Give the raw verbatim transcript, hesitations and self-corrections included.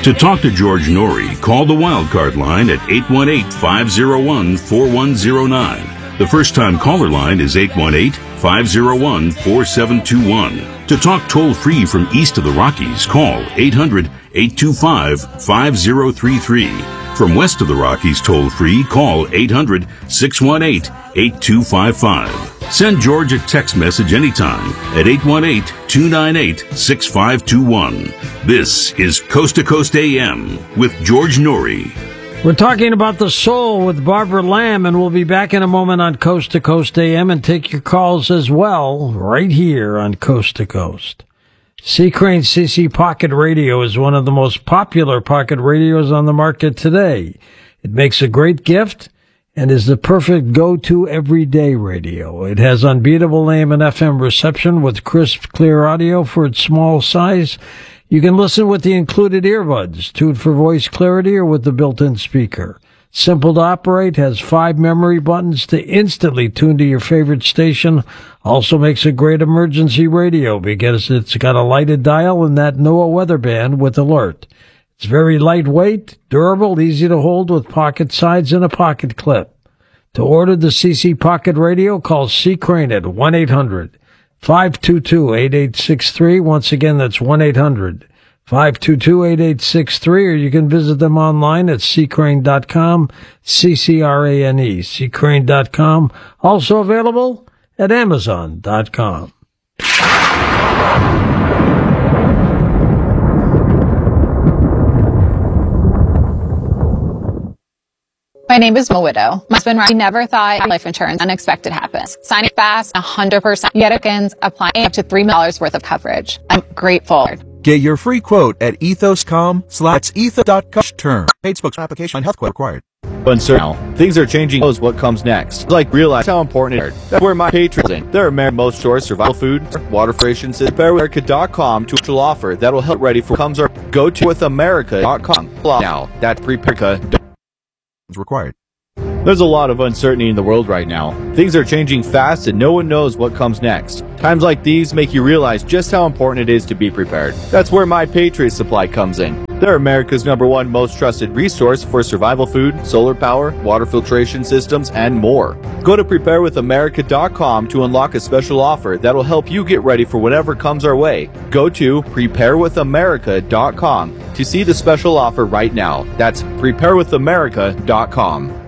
To talk to George Norrie, call the Wildcard line at eight one eight, five oh one, four one oh nine. The first-time caller line is eight one eight, five oh one, four seven two one. To talk toll-free from east of the Rockies, call eight hundred, eight two five, five oh three three. From west of the Rockies toll-free, call eight hundred, six one eight, eight two five five. Send George a text message anytime at eight one eight, two nine eight, six five two one. This is Coast to Coast A M with George Norrie. We're talking about the soul with Barbara Lamb, and we'll be back in a moment on Coast to Coast A M and take your calls as well right here on Coast to Coast. C. Crane C C Pocket Radio is one of the most popular pocket radios on the market today. It makes a great gift and is the perfect go-to everyday radio. It has unbeatable A M and F M reception with crisp, clear audio for its small size. You can listen with the included earbuds, tuned for voice clarity, or with the built-in speaker. Simple to operate, has five memory buttons to instantly tune to your favorite station. Also makes a great emergency radio because it's got a lighted dial and that NOAA weather band with alert. It's very lightweight, durable, easy to hold with pocket sides and a pocket clip. To order the C C Pocket Radio, call C. Crane at one eight hundred, five two two, eight eight six three. Once again, that's one eight hundred, five two two, eight eight six three, or you can visit them online at c crane dot com, C C R A N E, c crane dot com. Also available at amazon dot com. My name is Mo Widow. My husband, Ryan, never thought life insurance unexpected happens. Signing fast, one hundred percent. You get against applying up to three million dollars worth of coverage. I'm grateful. Get your free quote at ethos.com slash ethos.com term. Paid spokesman application on health quote required. Uncertain now, things are changing. Knows what comes next. Like realize how important it is. That's where my Patriots in. They're America's most source survival food, water filtration system. prepare with america dot com to special offer that'll help ready for comes our go to with america dot com. Now that's prepare dot com. Required. There's a lot of uncertainty in the world right now. Things are changing fast and no one knows what comes next. Times like these make you realize just how important it is to be prepared. That's where My Patriot Supply comes in. They're America's number one most trusted resource for survival food, solar power, water filtration systems, and more. Go to prepare with america dot com to unlock a special offer that'll help you get ready for whatever comes our way. Go to prepare with america dot com to see the special offer right now. That's prepare with america dot com.